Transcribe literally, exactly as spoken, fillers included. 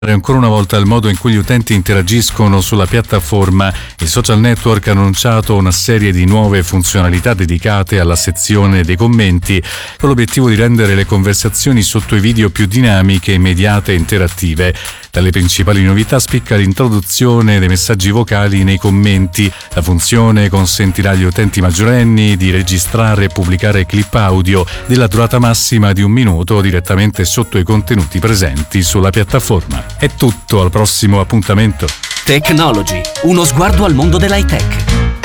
Ancora una volta il modo in cui gli utenti interagiscono sulla piattaforma. Il social network ha annunciato una serie di nuove funzionalità dedicate alla sezione dei commenti, con l'obiettivo di rendere le conversazioni sotto i video più dinamiche, immediate e interattive. Tra le principali novità spicca l'introduzione dei messaggi vocali nei commenti. La funzione consentirà agli utenti maggiorenni di registrare e pubblicare clip audio della durata massima di un minuto direttamente sotto i contenuti presenti sulla piattaforma. È tutto, al prossimo appuntamento. Technology, uno sguardo al mondo dell'high tech.